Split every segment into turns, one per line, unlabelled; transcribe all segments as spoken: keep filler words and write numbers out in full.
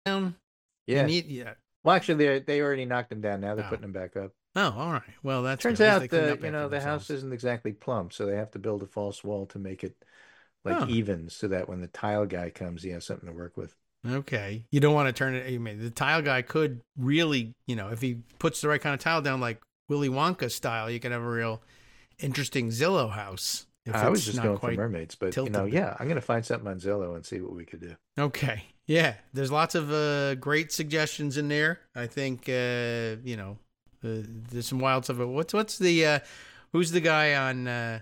down? You
Yeah.
need, yeah.
Well, actually, they they already knocked them down. Now they're
Oh.
putting them back up.
Oh, all right. Well, that's good.
Turns
At least they
out
cleaned
the
up
you
after
know the house
themselves.
isn't exactly plumb, so they have to build a false wall to make it like
Oh,
even, so that when the tile guy comes, he has something to work with.
okay. You don't want to turn it. You mean the tile guy could really, you know, if he puts the right kind of tile down, like Willy Wonka style, you could have a real interesting Zillow house if
I was
it's
just
not
going for
quite
mermaids, but you know,
tilted.
yeah, I'm gonna find something on Zillow and see what we could do.
Okay. Yeah. There's lots of uh, great suggestions in there. I think, uh, you know, uh, there's some wild stuff. What's what's the uh, who's the guy on uh,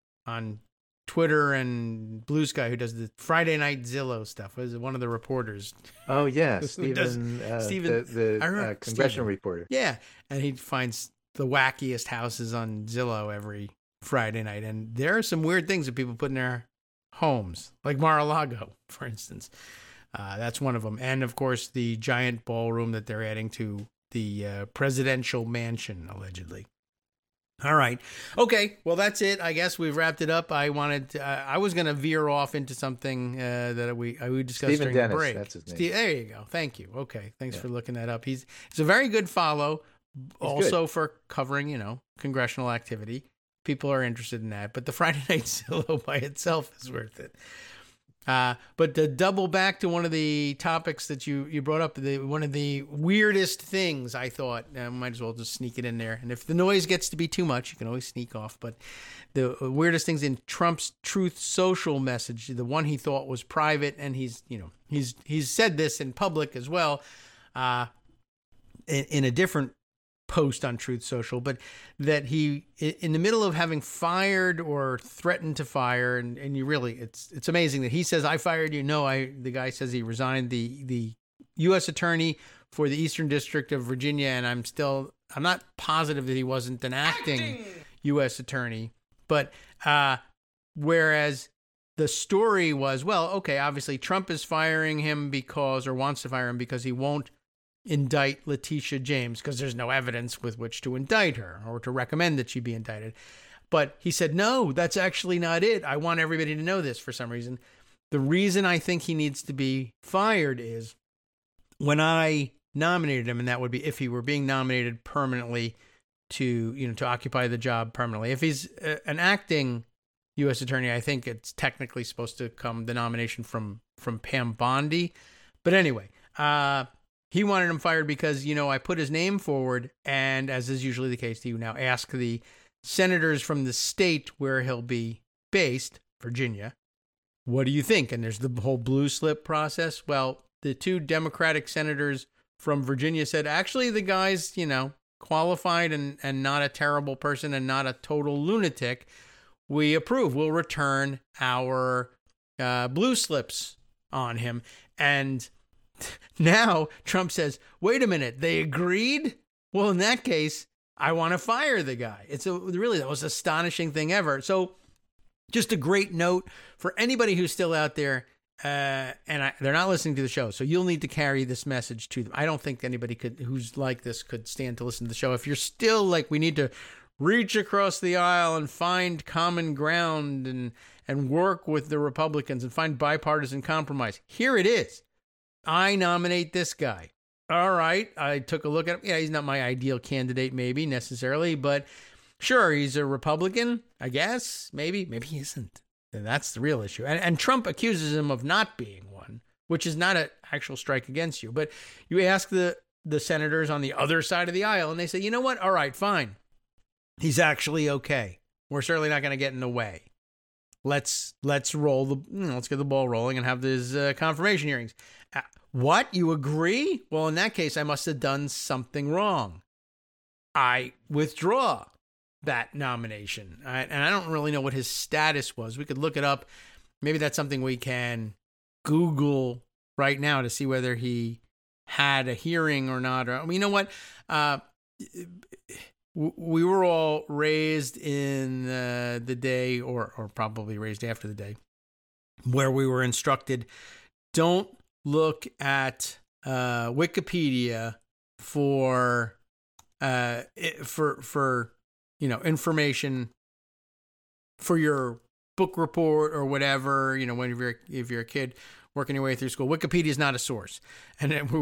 on Twitter and Blue Sky who does the Friday Night Zillow stuff? Was it one of the reporters?
Oh yeah,
Who does
Stephen, uh,
Stephen?
the
I
the
remember
uh, congressional
Stephen.
reporter.
Yeah, and he finds the wackiest houses on Zillow every Friday night, and there are some weird things that people put in their homes, like Mar-a-Lago, for instance. Uh, that's one of them, and of course the giant ballroom that they're adding to the uh, presidential mansion, allegedly. All right, okay. Well, that's it. I guess we've wrapped it up. I wanted, to, uh, I was going to veer off into something uh, that we uh, we discussed
Stephen
during
Dennis,
the break.
that's his name.
Steve, there you go. Thank you. Okay, thanks
Yeah.
for looking that up. He's he's a very good follow.
He's
Also
good.
for covering, you know, congressional activity. People are interested in that, but the Friday Night Zillow by itself is worth it. Uh, but to double back to one of the topics that you, you brought up, the, one of the weirdest things, I thought, I might as well just sneak it in there. And if the noise gets to be too much, you can always sneak off. But the weirdest things in Trump's Truth Social message, the one he thought was private, and he's, you know, he's he's said this in public as well, uh, in, in a different post on Truth Social, but that he, in the middle of having fired or threatened to fire, and, and you really, it's it's amazing that he says, I fired you. No, I, the guy says he resigned, the, the U S attorney for the Eastern District of Virginia, and I'm still, I'm not positive that he wasn't an acting, acting. U S attorney, but uh, whereas the story was, well, okay, obviously Trump is firing him because, or wants to fire him because he won't indict Letitia James because there's no evidence with which to indict her or to recommend that she be indicted. But he said, no, that's actually not it. I want everybody to know this for some reason. The reason I think he needs to be fired is when I nominated him, and that would be if he were being nominated permanently to, you know, to occupy the job permanently. If he's a, an acting U S attorney, I think it's technically supposed to come the nomination from, from Pam Bondi. But anyway, uh, he wanted him fired because, you know, I put his name forward, and as is usually the case, you now ask the senators from the state where he'll be based, Virginia, what do you think? And there's the whole blue slip process. Well, the two Democratic senators from Virginia said, actually, the guy's, you know, qualified and, and not a terrible person and not a total lunatic. We approve. We'll return our uh, blue slips on him. And now Trump says, wait a minute, they agreed? Well, in that case, I want to fire the guy. It's a really the most astonishing thing ever. So just a great note for anybody who's still out there, uh, and I, they're not listening to the show. So you'll need to carry this message to them. I don't think anybody could who's like this could stand to listen to the show. If you're still like, we need to reach across the aisle and find common ground and, and work with the Republicans and find bipartisan compromise, here it is. I nominate this guy. All right. I took a look at him. Yeah, he's not my ideal candidate, maybe necessarily, but sure, he's a Republican, I guess. Maybe, maybe he isn't. And that's the real issue. And, and Trump accuses him of not being one, which is not an actual strike against you. But you ask the, the senators on the other side of the aisle, and they say, you know what? All right, fine. He's actually okay. We're certainly not going to get in the way. Let's let's roll the you know, let's get the ball rolling and have these uh, confirmation hearings. Uh, what? You agree? Well, in that case, I must have done something wrong. I withdraw that nomination. I, and I don't really know what his status was. We could look it up. Maybe that's something we can Google right now to see whether he had a hearing or not. Or, you know what? Uh, we were all raised in uh, the day, or or probably raised after the day, where we were instructed, don't look at uh, Wikipedia for uh, for for you know information for your book report or whatever. You know, when you're if you're a kid working your way through school, Wikipedia is not a source, and we